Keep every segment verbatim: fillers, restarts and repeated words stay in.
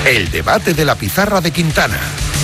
El debate de la pizarra de Quintana.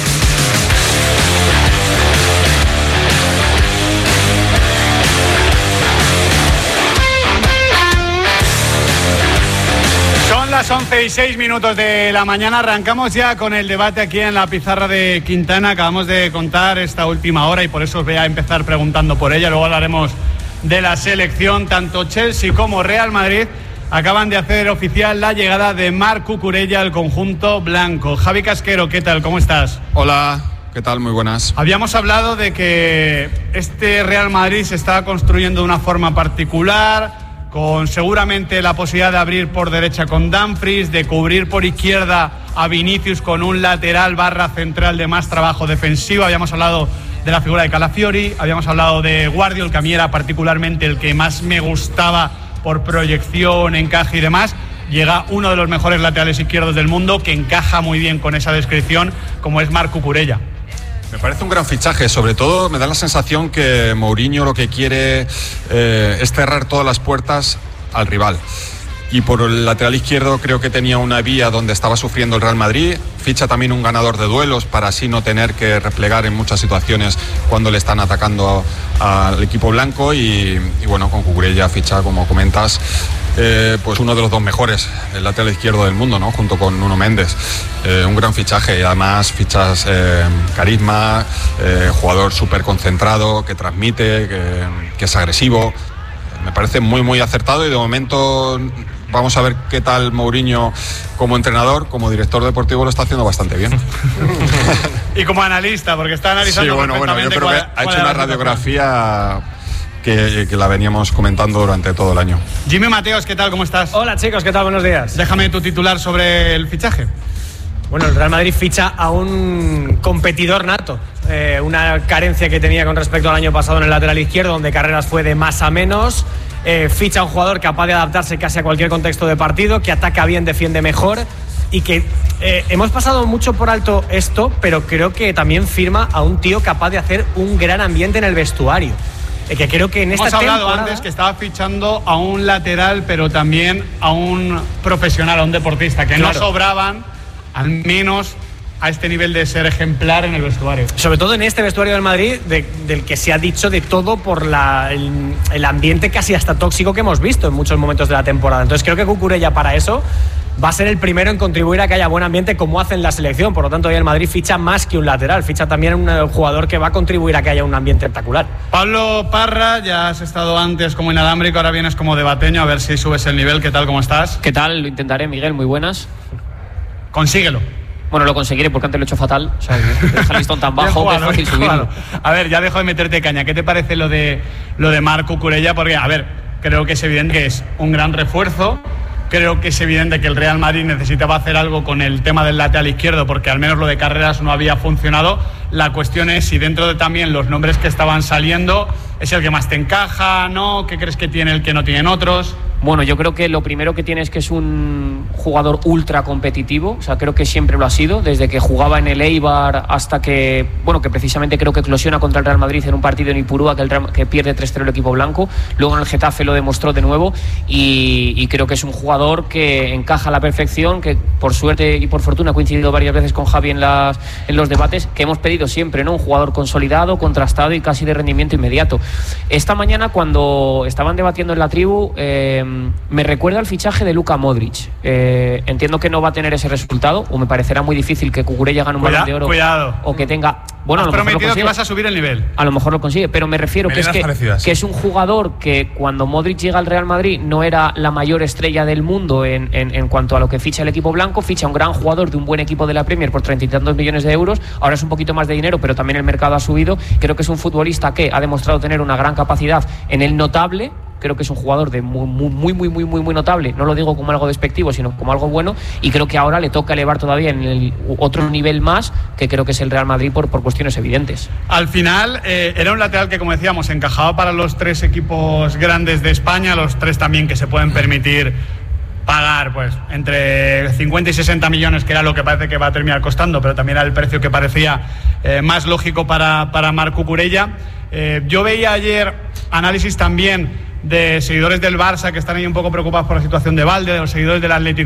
Son las once y seis minutos de la mañana. Arrancamos ya con el debate aquí en la pizarra de Quintana. Acabamos de contar esta última hora y por eso os voy a empezar preguntando por ella. Luego hablaremos de la selección. Tanto Chelsea como Real Madrid acaban de hacer oficial la llegada de Marc Cucurella al conjunto blanco. Javi Casquero, ¿qué tal? ¿Cómo estás? Hola, ¿qué tal? Muy buenas. Habíamos hablado de que este Real Madrid se estaba construyendo de una forma particular, con seguramente la posibilidad de abrir por derecha con Dumfries, de cubrir por izquierda a Vinicius con un lateral barra central de más trabajo defensivo. Habíamos hablado de la figura de Calafiori, habíamos hablado de Guardiol, que a mí era particularmente el que más me gustaba por proyección, encaje y demás. Llega uno de los mejores laterales izquierdos del mundo que encaja muy bien con esa descripción, como es Marc Cucurella. Me parece un gran fichaje, sobre todo me da la sensación que Mourinho lo que quiere eh, es cerrar todas las puertas al rival. Y por el lateral izquierdo creo que tenía una vía donde estaba sufriendo el Real Madrid. Ficha también un ganador de duelos para así no tener que replegar en muchas situaciones cuando le están atacando al equipo blanco. Y, y bueno, con Cucurella ficha, como comentas, eh, pues uno de los dos mejores, el lateral izquierdo del mundo, ¿no? Junto con Nuno Méndez. Eh, un gran fichaje y además fichas eh, carisma, eh, jugador súper concentrado, que transmite, que, que es agresivo. Me parece muy muy acertado y de momento vamos a ver qué tal Mourinho como entrenador, como director deportivo lo está haciendo bastante bien. Y como analista, porque está analizando. Sí, bueno, bueno, yo creo cuál, que ha hecho una radiografía que, que la veníamos comentando durante todo el año. Jimmy Mateos, ¿qué tal? ¿Cómo estás? Hola chicos, ¿qué tal? Buenos días. Déjame tu titular sobre el fichaje. Bueno, el Real Madrid ficha a un competidor nato. Eh, una carencia que tenía con respecto al año pasado en el lateral izquierdo, donde Carreras fue de más a menos. Eh, ficha a un jugador capaz de adaptarse casi a cualquier contexto de partido, que ataca bien, defiende mejor y que eh, hemos pasado mucho por alto esto, pero creo que también firma a un tío capaz de hacer un gran ambiente en el vestuario. Eh, que creo que en esta Hemos hablado temporada... antes que estaba fichando a un lateral, pero también a un profesional, a un deportista, que claro, no sobraban, al menos a este nivel de ser ejemplar en el vestuario. Sobre todo en este vestuario del Madrid, de, del que se ha dicho de todo por la, el, el ambiente casi hasta tóxico que hemos visto en muchos momentos de la temporada. Entonces creo que Cucurella para eso va a ser el primero en contribuir a que haya buen ambiente, como hace en la selección. Por lo tanto, hoy el Madrid ficha más que un lateral, ficha también un jugador que va a contribuir a que haya un ambiente espectacular. Pablo Parra, ya has estado antes como inalámbrico, ahora vienes como debateño, a ver si subes el nivel. ¿Qué tal? ¿Cómo estás? ¿Qué tal? Lo intentaré, Miguel, muy buenas. Consíguelo. Bueno, lo conseguiré porque antes lo he hecho fatal. O sea, deja el listón tan bajo jugado, que es fácil subirlo. A ver, ya dejo de meterte caña. ¿Qué te parece lo de lo de Marc Cucurella? Porque, a ver, creo que es evidente que es un gran refuerzo. Creo que es evidente que el Real Madrid necesitaba hacer algo con el tema del lateral izquierdo, porque al menos lo de Carreras no había funcionado. La cuestión es si dentro de también los nombres que estaban saliendo es el que más te encaja, ¿no? ¿Qué crees que tiene el que no tienen otros? Bueno, yo creo que lo primero que tiene es que es un jugador ultra competitivo. O sea, creo que siempre lo ha sido, desde que jugaba en el Eibar hasta que, bueno, que precisamente creo que eclosiona contra el Real Madrid en un partido en Ipurúa que, el Real, que pierde tres cero el equipo blanco. Luego en el Getafe lo demostró de nuevo y, y creo que es un jugador que encaja a la perfección, que por suerte y por fortuna ha coincidido varias veces con Javi en, las, en los debates, que hemos pedido siempre, ¿no? Un jugador consolidado, contrastado y casi de rendimiento inmediato. Esta mañana, cuando estaban debatiendo en la tribu, eh, me recuerda al fichaje de Luka Modric. Eh, entiendo que no va a tener ese resultado, o me parecerá muy difícil que Cucurella gane un Balón de Oro. Cuidado. O que tenga... Bueno, has a lo mejor prometido lo que vas a subir el nivel. A lo mejor lo consigue, pero me refiero que es que, que es un jugador que cuando Modric llega al Real Madrid no era la mayor estrella del mundo en, en, en cuanto a lo que ficha el equipo blanco. Ficha un gran jugador de un buen equipo de la Premier por treinta y tantos millones de euros. Ahora es un poquito más de dinero, pero también el mercado ha subido. Creo que es un futbolista que ha demostrado tener una gran capacidad en el notable. Creo que es un jugador de muy, muy, muy, muy, muy, muy notable. No lo digo como algo despectivo, sino como algo bueno. Y creo que ahora le toca elevar todavía en el otro nivel más, que creo que es el Real Madrid por, por cuestiones evidentes. Al final, eh, era un lateral que, como decíamos, encajaba para los tres equipos grandes de España, los tres también que se pueden permitir pagar pues entre cincuenta y sesenta millones, que era lo que parece que va a terminar costando, pero también era el precio que parecía eh, más lógico para, para Marc Cucurella. Eh, yo veía ayer análisis también de seguidores del Barça que están ahí un poco preocupados por la situación de Valde, de los seguidores del Athletic